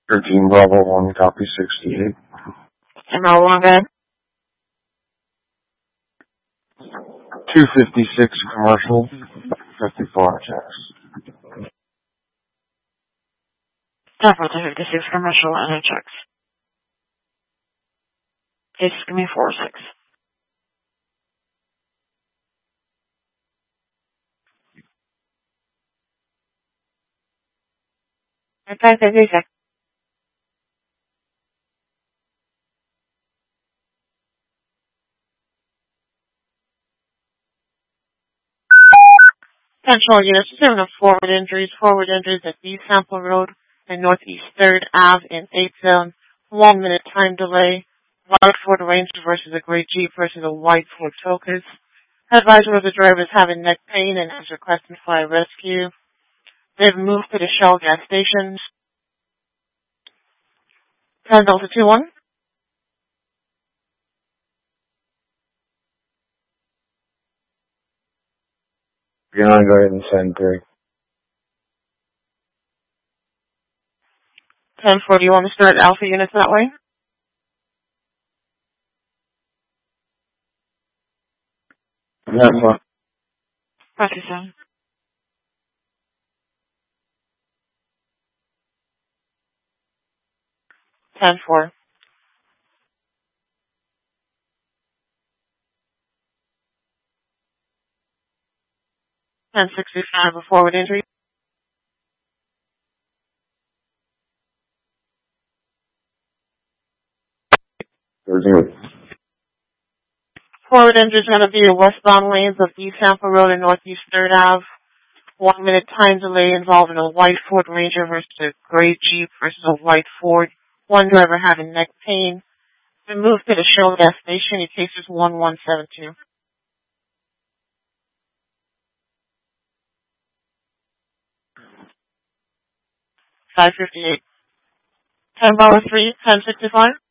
13 Bravo 1, copy 68. And how long ahead? 256 commercial, 54 checks. Definitely 56 commercial and checks. Just give me 4-6. Okay, 56. Central units, 7 of forward injuries at East Sample Road and Northeast 3rd Ave in 8th Zone. 1 minute time delay. White Ford Ranger versus a gray Jeep versus a white Ford Focus. Advisor of the driver is having neck pain and is requesting fire rescue. They've moved to the Shell gas station. 10 Delta 2-1. You're going to go ahead and send 3. 10-4, do you want to start Alpha units that way? That's fine. Roger, sir. 10-4. 10-65, a forward injury. Forward injury is going to be westbound lanes of East Sample Road and Northeast 3rd Ave. 1 minute time delay involving a white Ford Ranger versus a gray Jeep versus a white Ford. One driver having neck pain. Been moved to the Shell gas station. Your case is 1172. 558. 10 Bravo 3, 1065.